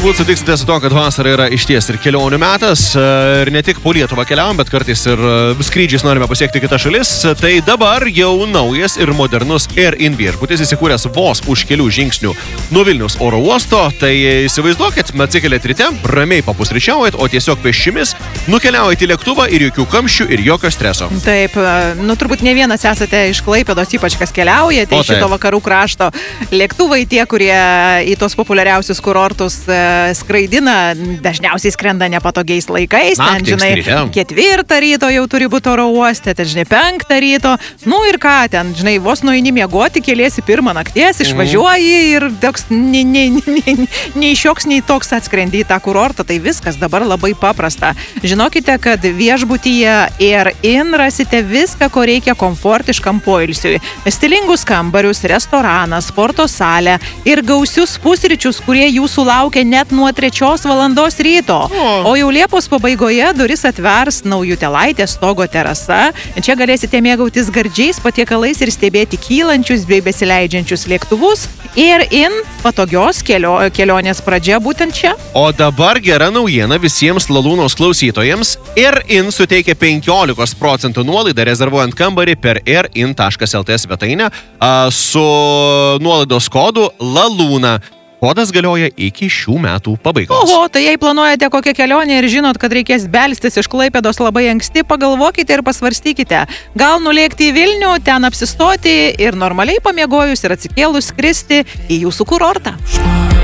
turbūt sutiksite su to, kad vasara yra išties ir kelionių metas. Ir ne tik po Lietuvą keliaujam, bet kartais ir skrydžiais norime pasiekti kitas šalis. Tai dabar jau naujas ir modernus Air In viešbutis įsikūręs vos už kelių žingsnių nuo Vilniaus oro uosto. Tai įsivaizduokit, atsikeliat ryte, ramiai papusryčiaujat, o tiesiog pėsčiomis nukeliaujat į lėktuvą ir jokių kamščių ir jokio streso. Taip, turbūt ne vienas esate iš Klaipėdos, ypač kas keliaujate į šito vakarų krašto. Lėktuvai tie, kurie į tos populiariausius kurortus skraidina, dažniausiai skrenda nepatogiais laikais. Naktį, ten, žinai, 4 ryto jau turi būti oro uoste, ten, žinai, 5 ryto. Nu ir ką, ten, žinai, vos nueini miegoti, keliesi 1 nakties, išvažiuoji ir toks nei šioks, nei toks atskrendi į tą kurortą. Tai viskas dabar labai paprasta. Žinokite, kad viešbutyje Air In rasite viską, ko reikia komfortiškam poilsiui. Stilingus kambarius, restoraną, sporto salę ir gausius pusryčius, kurie jūsų laukia net nuo 3 valandos ryto. O jau Liepos pabaigoje duris atvers Naujutėlaitės stogo terasa. Čia galėsite mėgautis gardžiais patiekalais ir stebėti kylančius bei besileidžiančius lėktuvus. Air In patogios kelionės pradžia būtent čia. O dabar gera naujiena visiems Lalūnos klausytojams. Air In suteikia 15% nuolaidą rezervuojant kambarį per airin.lt svetainę su nuolaidos kodu LALUNA. Kodas galioja iki šių metų pabaigos. Oho, tai jei planuojate kokią kelionę ir žinot, kad reikės belstis iš Klaipėdos labai anksti, pagalvokite ir pasvarstykite. Gal nulėkti į Vilnių, ten apsistoti ir normaliai pamiegojus ir atsikėlus skristi į jūsų kurortą.